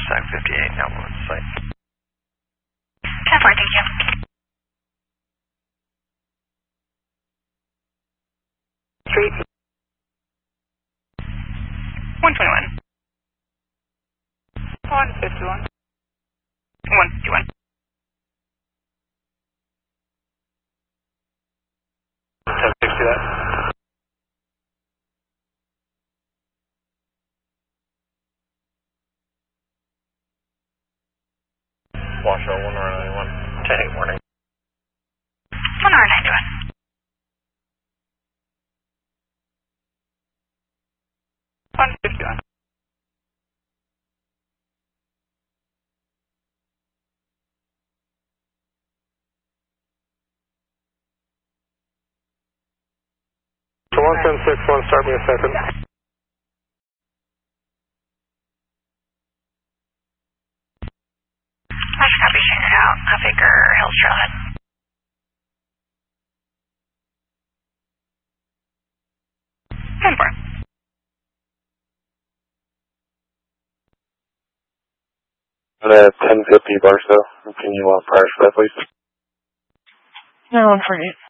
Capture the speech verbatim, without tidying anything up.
Stack fifty-eight, now we're on site. ten four, thank you. Street. one twenty-one. one fifty-one. one fifty-one. ten sixty that. Washoe, one R ninety-one. ten eight warning. one R ninety-one. one fifty-one. So one ten six one, start me a second. I should copy straight it out. Half acre Hills Trailhead. ten four. At ten fifty Barstow, can you uh, prior to that, please? No, one forty-eight.